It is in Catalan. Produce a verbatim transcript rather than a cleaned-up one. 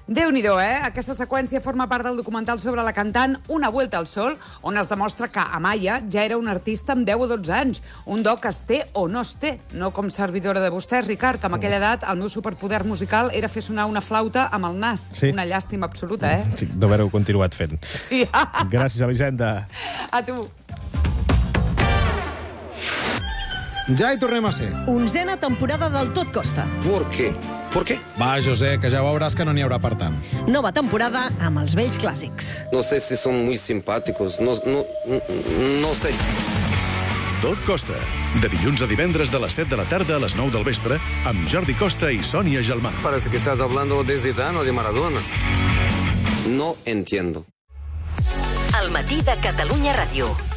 Déu-n'hi-do, eh? Aquesta seqüència forma part del documental sobre la cantant Una vuelta al sol, on es demostra que Amaya ja era una artista amb deu o dotze anys. Un do que es té o no es té. No com servidora de vostès, Ricard, que amb aquella edat el meu superpoder musical era fer sonar una flauta amb el nas. Sí. Una llàstima absoluta, eh? Sí, d'haver-ho continuat fent. Sí. Gràcies, Elisenda. A tu. Ja hi tornem a ser. Onzena temporada del Tot Costa. ¿Por qué? ¿Por qué? Va, José, que ja veuràs que no n'hi haurà per tant. Nova temporada amb els vells clàssics. No sé si son muy simpáticos, no, no, no sé. Tot Costa, de dilluns a divendres de les set de la tarda a les nou del vespre, amb Jordi Costa i Sònia Gelmà. Parece que estás hablando de Zidane o de Maradona. No entiendo. El matí de Catalunya Ràdio.